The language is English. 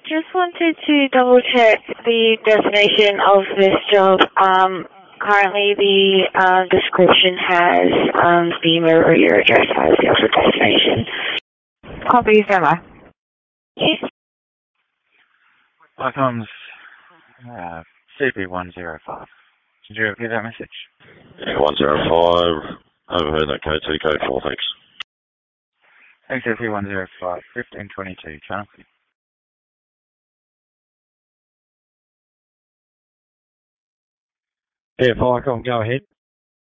just wanted to double check the destination of this job. Currently the description has Beamer, or your address has the actual destination. Copy, Emma. Yes. Icons CP105. Did you repeat that message? Yeah, 105. Overheard that code 2, code 4, thanks. Thanks, CP105, 1522, channel. Yeah, Icon, go ahead.